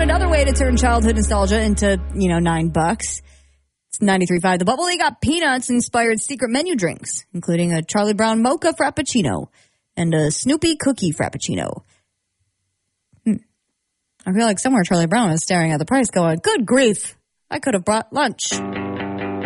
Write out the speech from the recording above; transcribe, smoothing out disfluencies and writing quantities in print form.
another way to turn childhood nostalgia into, $9. It's 93.5 The Bubble. They got Peanuts-inspired secret menu drinks, including a Charlie Brown Mocha Frappuccino and a Snoopy Cookie Frappuccino. I feel like somewhere Charlie Brown is staring at the price going, good grief, I could have brought lunch.